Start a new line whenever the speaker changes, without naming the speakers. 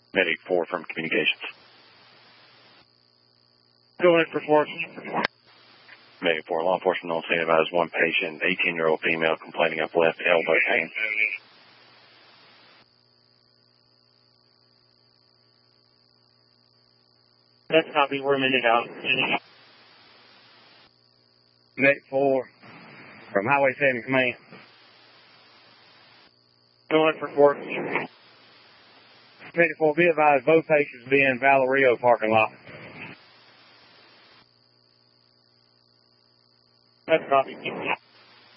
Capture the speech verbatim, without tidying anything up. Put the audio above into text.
Medic four from Communications.
Going in for force.
Medic four, law enforcement on scene advised one patient, eighteen-year-old female, complaining of left elbow pain.
That's copy. We're a minute out.
Medic four from Highway seven Command.
Going in for force.
Medic four, be advised both patients be in Valerio parking lot.
That's copy.